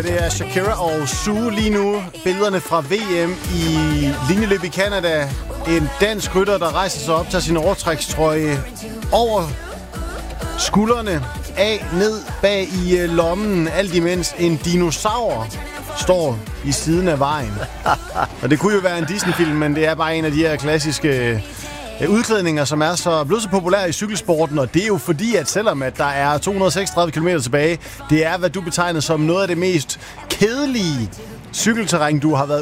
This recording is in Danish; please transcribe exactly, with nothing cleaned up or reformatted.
Det er Shakira og Sue lige nu. Billederne fra V M i linjeløb i Canada. En dansk rytter, der rejser sig op, tager sin overtrækstrøje over skuldrene, af, ned bag i lommen. Alt imens en dinosaur står i siden af vejen. Og det kunne jo være en Disney-film, men det er bare en af de her klassiske udklædninger, som er så blevet så populære i cykelsporten, og det er jo fordi, at selvom at der er to hundrede og seksogtredive kilometer tilbage, det er, hvad du betegner som noget af det mest kedelige cykelterræn, du har været